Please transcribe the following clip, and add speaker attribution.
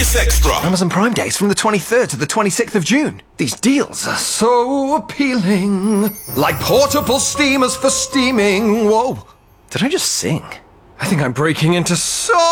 Speaker 1: Genius Extra!
Speaker 2: Amazon Prime Days from the 23rd to the 26th of June. These deals are so appealing. Like portable steamers for steaming. Whoa. Did I just sing? I think I'm breaking into song.